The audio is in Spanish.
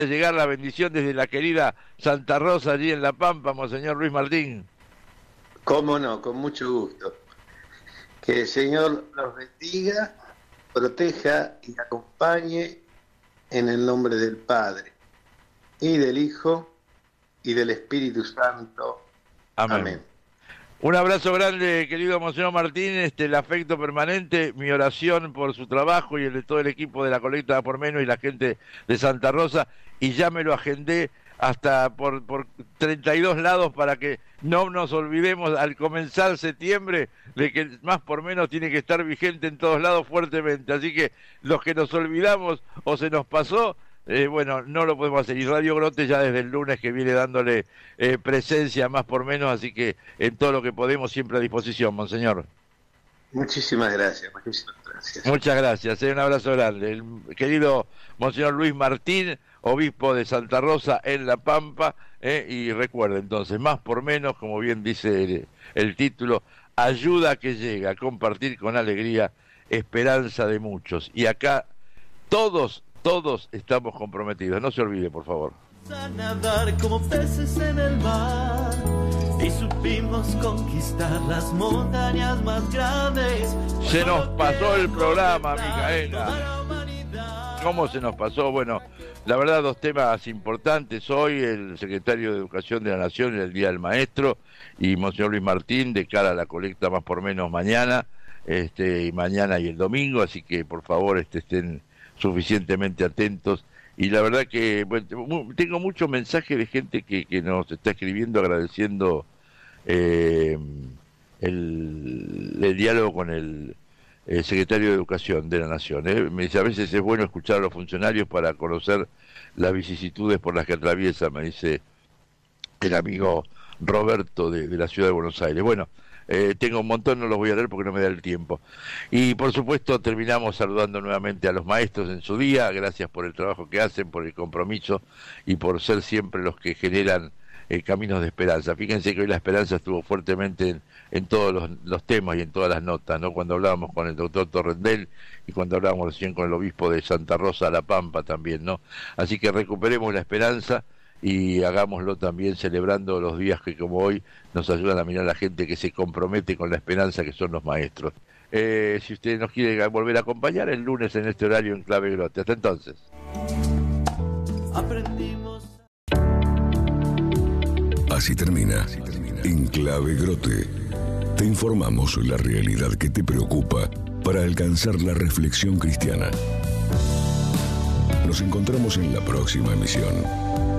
llegar la bendición desde la querida Santa Rosa, allí en La Pampa, Monseñor Luis Martín. Cómo no, con mucho gusto. Que el Señor los bendiga, proteja y acompañe en el nombre del Padre, y del Hijo, y del Espíritu Santo. Amén. Amén. Un abrazo grande, querido Monseñor Martín, el afecto permanente, mi oración por su trabajo y el de todo el equipo de la colecta por menos y la gente de Santa Rosa, y ya me lo agendé hasta por 32 lados para que no nos olvidemos al comenzar septiembre de que más por menos tiene que estar vigente en todos lados fuertemente, así que los que nos olvidamos o se nos pasó, bueno, no lo podemos hacer. Y Radio Grote ya desde el lunes que viene dándole presencia más por menos, así que en todo lo que podemos siempre a disposición, Monseñor. Muchísimas gracias, muchísimas gracias. Muchas gracias, un abrazo grande. El querido Monseñor Luis Martín, obispo de Santa Rosa en La Pampa, y recuerda entonces, más por menos, como bien dice el título, ayuda que llega a compartir con alegría esperanza de muchos. Y acá todos estamos comprometidos, no se olvide, por favor. A nadar como peces en el mar y supimos conquistar las montañas más grandes. Se nos pasó el programa, Micaela. ¿Cómo se nos pasó? Bueno, la verdad, dos temas importantes hoy: el secretario de Educación de la Nación en el Día del Maestro, y Monseñor Luis Martín de cara a la colecta más por menos mañana, y mañana y el domingo, así que por favor estén suficientemente atentos. Y la verdad que bueno, tengo muchos mensajes de gente que nos está escribiendo agradeciendo el diálogo con el secretario de Educación de la Nación. Me dice, a veces es bueno escuchar a los funcionarios para conocer las vicisitudes por las que atraviesa, me dice el amigo Roberto de la ciudad de Buenos Aires. Bueno, tengo un montón, no los voy a leer porque no me da el tiempo. Y por supuesto terminamos saludando nuevamente a los maestros en su día. Gracias por el trabajo que hacen, por el compromiso y por ser siempre los que generan caminos de esperanza. Fíjense que hoy la esperanza estuvo fuertemente en todos los temas y en todas las notas, ¿no? Cuando hablábamos con el doctor Torrendel y cuando hablábamos recién con el obispo de Santa Rosa, La Pampa también, ¿no? Así que recuperemos la esperanza y hagámoslo también celebrando los días que como hoy nos ayudan a mirar a la gente que se compromete con la esperanza, que son los maestros. Si usted nos quiere volver a acompañar el lunes en este horario en Clave Grote. Hasta entonces. Aprendimos. Así termina En Clave Grote. Te informamos la realidad que te preocupa para alcanzar la reflexión cristiana. Nos encontramos en la próxima emisión.